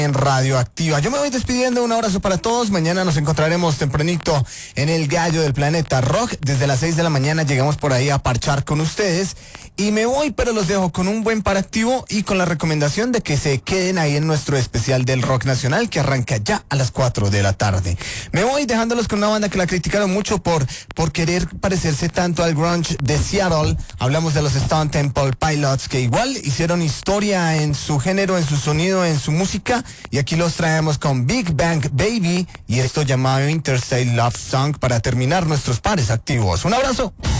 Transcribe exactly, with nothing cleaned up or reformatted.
En Radioactiva. Yo me voy despidiendo, un abrazo para todos. Mañana nos encontraremos tempranito en el Gallo del Planeta Rock. Desde las seis de la mañana llegamos por ahí a parchar con ustedes. Y me voy, pero los dejo con un buen paractivo y con la recomendación de que se queden ahí en nuestro especial del rock nacional que arranca ya a las cuatro de la tarde. Me voy dejándolos con una banda que la criticaron mucho por, por querer parecerse tanto al grunge de Seattle. Hablamos de los Stone Temple Pilots, que igual hicieron historia en su género, en su sonido, en su música. Y aquí los traemos con Big Bang Baby y esto llamado Interstate Love Song para terminar nuestros pares activos. Un abrazo.